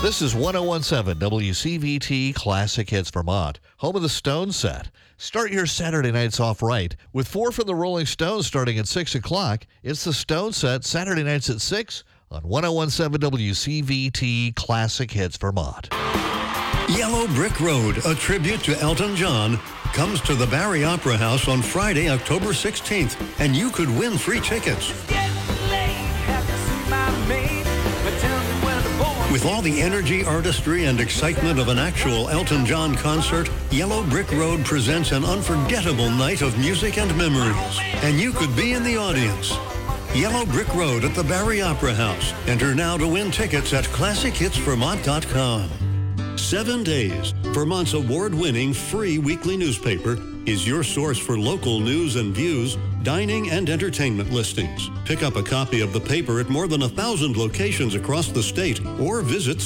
This is 1017 WCVT Classic Hits Vermont, home of the Stone Set. Start your Saturday nights off right with 4 from the Rolling Stones starting at 6 o'clock. It's the Stone Set, Saturday nights at 6 on 1017 WCVT Classic Hits Vermont. Yellow Brick Road, a tribute to Elton John, comes to the Barry Opera House on Friday, October 16th, and you could win free tickets. With all the energy, artistry, and excitement of an actual Elton John concert, Yellow Brick Road presents an unforgettable night of music and memories. And you could be in the audience. Yellow Brick Road at the Barry Opera House. Enter now to win tickets at ClassicHitsVermont.com. 7 Days, Vermont's award-winning free weekly newspaper, is your source for local news and views, dining and entertainment listings. Pick up a copy of the paper at more than 1,000 locations across the state or visit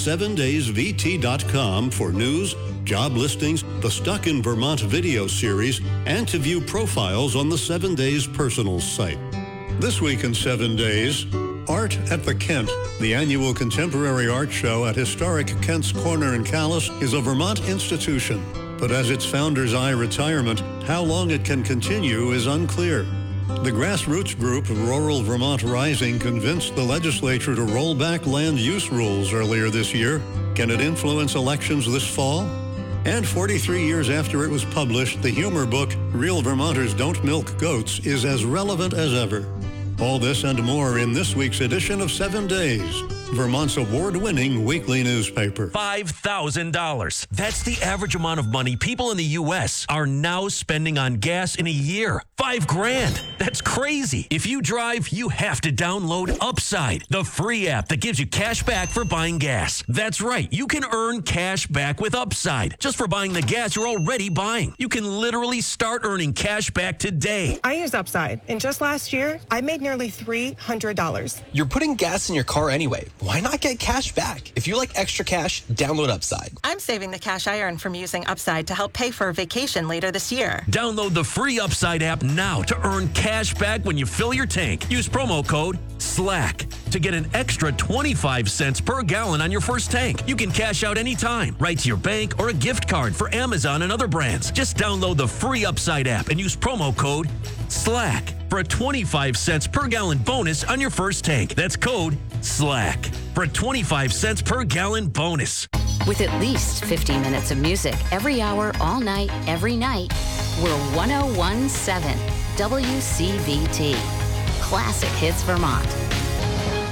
7daysvt.com for news, job listings, the Stuck in Vermont video series, and to view profiles on the 7 Days Personals site. This week in 7 Days, Art at the Kent, the annual contemporary art show at historic Kent's Corner in Calais, is a Vermont institution. But as its founder's retirement, how long it can continue is unclear. The grassroots group Rural Vermont Rising convinced the legislature to roll back land use rules earlier this year. Can it influence elections this fall? And 43 years after it was published, the humor book Real Vermonters Don't Milk Goats is as relevant as ever. All this and more in this week's edition of 7 Days, Vermont's award-winning weekly newspaper. $5,000. That's the average amount of money people in the U.S. are now spending on gas in a year. $5,000. That's crazy. If you drive, you have to download Upside, the free app that gives you cash back for buying gas. That's right. You can earn cash back with Upside just for buying the gas you're already buying. You can literally start earning cash back today. I use Upside, and just last year, I made nearly $300. You're putting gas in your car anyway. Why not get cash back? If you like extra cash, download Upside. I'm saving the cash I earn from using Upside to help pay for a vacation later this year. Download the free Upside app now to earn cash back when you fill your tank. Use promo code SLACK to get an extra 25 cents per gallon on your first tank. You can cash out anytime, right to your bank or a gift card for Amazon and other brands. Just download the free Upside app and use promo code SLACK for a 25 cents per gallon bonus on your first tank. That's code SLACK for a 25 cents per gallon bonus. With at least 50 minutes of music every hour, all night, every night, we're 1017 WCVT. Classic Hits Vermont.